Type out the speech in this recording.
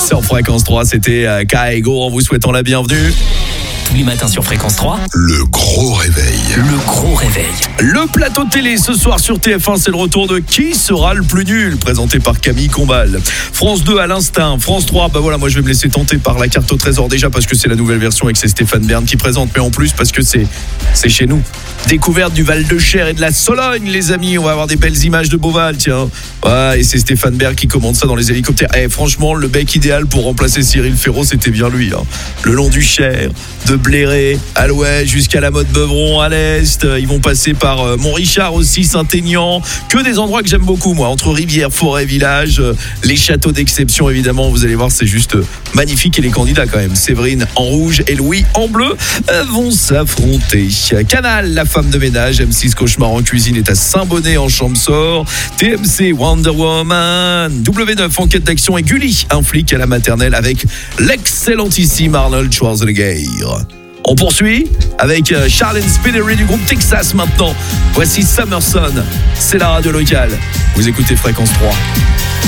Sur Fréquence 3, c'était Kaigo en vous souhaitant la bienvenue. Tous les matins sur Fréquence 3. Le gros réveil. Le gros réveil. Le plateau de télé ce soir sur TF1, c'est le retour de Qui sera le plus nul, présenté par Camille Combal. France 2 à l'instinct, France 3, voilà, moi je vais me laisser tenter par la carte au trésor déjà parce que c'est la nouvelle version et que c'est Stéphane Bern qui présente, mais en plus parce que c'est chez nous. Découverte du Val-de-Cher et de la Sologne, les amis, on va avoir des belles images de Beauval, tiens. Ouais, et c'est Stéphane Bern qui commande ça dans les hélicoptères. Franchement, le bec idéal pour remplacer Cyril Ferraud, c'était bien lui. Le long du Cher, de Bléré à l'ouest jusqu'à la Motte-Beuvron à l'est. Ils vont passer par Montrichard aussi, Saint-Aignan. Que des endroits que j'aime beaucoup, moi. Entre rivière, forêt, village, les châteaux d'exception, évidemment. Vous allez voir, c'est juste magnifique. Et les candidats, quand même. Séverine en rouge et Louis en bleu vont s'affronter. Canal, la femme de ménage. M6 Cauchemar en cuisine est à Saint-Bonnet en Champsaur. TMC, Wonder Woman. W9, enquête d'action et Gulli, un flic à la maternelle avec l'excellentissime Arnold Schwarzenegger. On poursuit avec Charles Spinnery du groupe Texas maintenant. Voici Summerson, c'est la radio locale. Vous écoutez Fréquence 3.